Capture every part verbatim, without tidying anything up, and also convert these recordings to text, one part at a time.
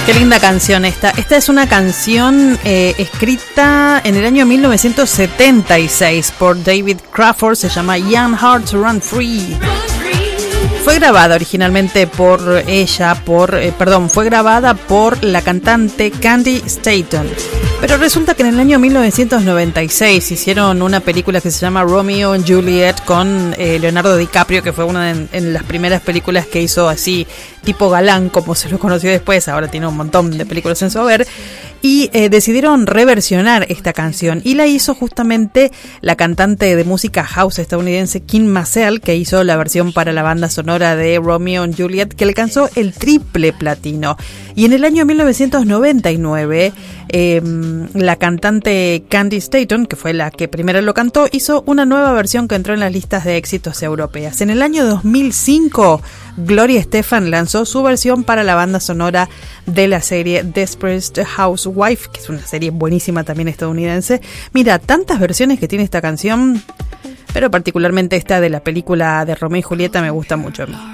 Qué linda canción esta. Esta es una canción eh, escrita en el año mil novecientos setenta y seis por David Crawford. Se llama Young Heart to Run Free. Fue grabada originalmente por ella, por, eh, perdón, fue grabada por la cantante Candy Staton. Pero resulta que en el año mil novecientos noventa y seis hicieron una película que se llama Romeo and Juliet con eh, Leonardo DiCaprio, que fue una de en las primeras películas que hizo así, tipo galán, como se lo conoció después. Ahora tiene un montón de películas en su haber. Y eh, decidieron reversionar esta canción. Y la hizo justamente la cantante de música house estadounidense Kim Massell, que hizo la versión para la banda sonora de Romeo and Juliet, que alcanzó el triple platino. Y en el año mil novecientos noventa y nueve, eh, la cantante Candy Staton, que fue la que primero lo cantó, hizo una nueva versión que entró en las listas de éxitos europeas. En el año dos mil cinco, Gloria Estefan lanzó su versión para la banda sonora de la serie Desperate Housewife, que es una serie buenísima también estadounidense. Mira, tantas versiones que tiene esta canción, pero particularmente esta de la película de Romeo y Julieta me gusta mucho a mí.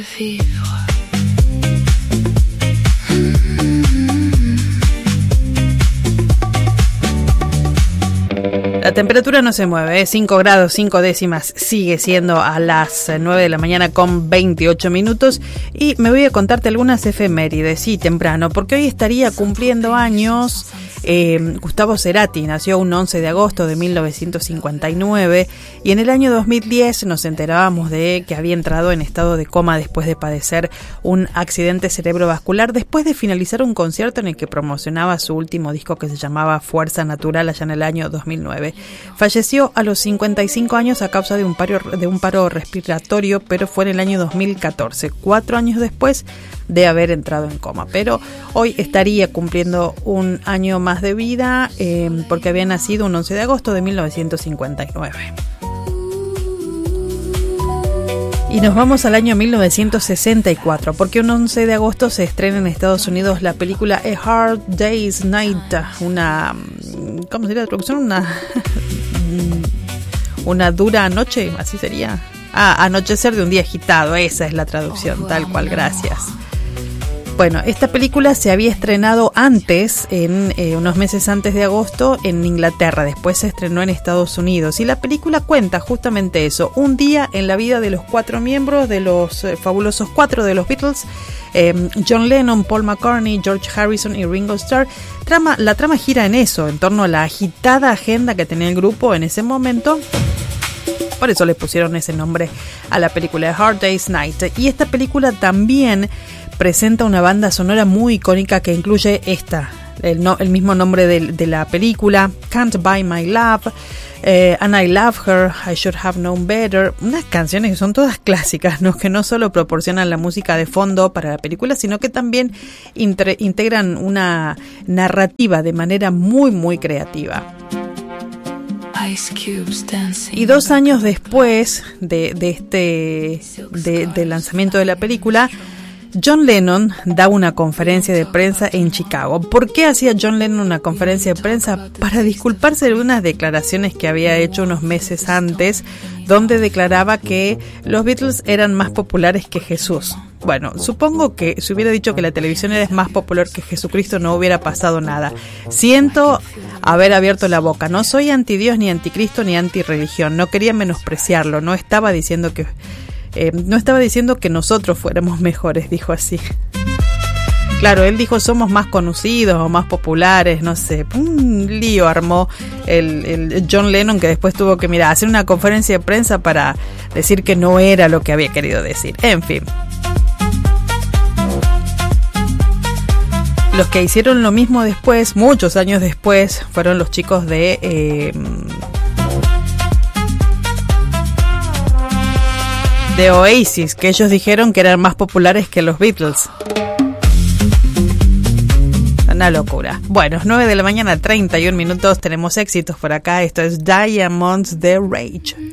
La temperatura no se mueve, ¿eh? cinco grados, cinco décimas, sigue siendo a las nueve de la mañana con veintiocho minutos. Y me voy a contarte algunas efemérides, sí, temprano, porque hoy estaría cumpliendo años eh, Gustavo Cerati. Nació un once de agosto de mil novecientos cincuenta y nueve y en el año dos mil diez nos enterábamos de que había entrado en estado de coma después de padecer un accidente cerebrovascular, después de finalizar un concierto en el que promocionaba su último disco que se llamaba Fuerza Natural allá en el año dos mil nueve. Falleció a los cincuenta y cinco años a causa de un paro, de un paro respiratorio, pero fue en el año dos mil catorce, cuatro años después de haber entrado en coma. Pero hoy estaría cumpliendo un año más de vida eh, porque había nacido un once de agosto de mil novecientos cincuenta y nueve. Y nos vamos al año mil novecientos sesenta y cuatro, porque un once de agosto se estrena en Estados Unidos la película A Hard Day's Night, una, ¿cómo sería la traducción? Una, una dura noche, así sería. Ah, anochecer de un día agitado, esa es la traducción, tal cual, gracias. Bueno, esta película se había estrenado antes, en eh, unos meses antes de agosto, en Inglaterra. Después se estrenó en Estados Unidos. Y la película cuenta justamente eso. Un día en la vida de los cuatro miembros, de los eh, fabulosos cuatro de los Beatles. Eh, John Lennon, Paul McCartney, George Harrison y Ringo Starr. Trama, la trama gira en eso, en torno a la agitada agenda que tenía el grupo en ese momento. Por eso le pusieron ese nombre a la película, A Hard Day's Night. Y esta película también presenta una banda sonora muy icónica que incluye esta, el, no, el mismo nombre de, de la película, Can't Buy My Love, eh, And I Love Her, I Should Have Known Better. Unas canciones que son todas clásicas, ¿no? Que no solo proporcionan la música de fondo para la película, sino que también intre, integran una narrativa de manera muy, muy creativa. Y dos años después de, de este de, del lanzamiento de la película, John Lennon da una conferencia de prensa en Chicago. ¿Por qué hacía John Lennon una conferencia de prensa? Para disculparse de unas declaraciones que había hecho unos meses antes, donde declaraba que los Beatles eran más populares que Jesús. Bueno, supongo que si hubiera dicho que la televisión era más popular que Jesucristo no hubiera pasado nada. Siento haber abierto la boca. No soy anti Dios, ni anticristo, ni antirreligión. No quería menospreciarlo. No estaba diciendo que eh, no estaba diciendo que nosotros fuéramos mejores, dijo así. Claro, él dijo somos más conocidos o más populares, no sé. Un lío armó el, el John Lennon, que después tuvo que, mira, hacer una conferencia de prensa para decir que no era lo que había querido decir. En fin. Los que hicieron lo mismo después, muchos años después, fueron los chicos de eh, de Oasis, que ellos dijeron que eran más populares que los Beatles. Una locura. Bueno, nueve de la mañana, treinta y un minutos, tenemos éxitos por acá. Esto es Diamonds de Rage.